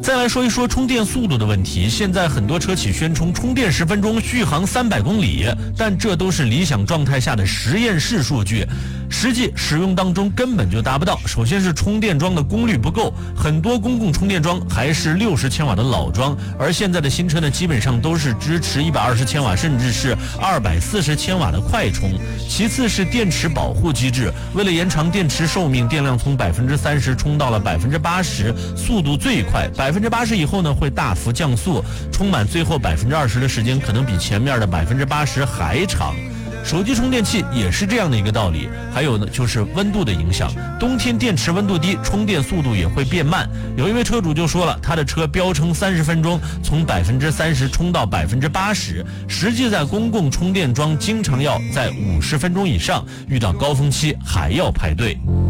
再来说一说充电速度的问题，现在很多车企宣称充电10分钟续航300公里，但这都是理想状态下的实验室数据，实际使用当中根本就达不到。首先是充电桩的功率不够，很多公共充电桩还是60千瓦的老桩，而现在的新车呢，基本上都是支持120千瓦甚至是240千瓦的快充。其次是电池保护机制，为了延长电池寿命，电量从30%充到了80%，速度最快，80%以后呢会大幅降速，充满最后20%的时间可能比前面的80%还长。手机充电器也是这样的一个道理。还有呢，就是温度的影响，冬天电池温度低，充电速度也会变慢。有一位车主就说了，他的车标称30分钟从30%充到80%，实际在公共充电桩经常要在50分钟以上，遇到高峰期还要排队。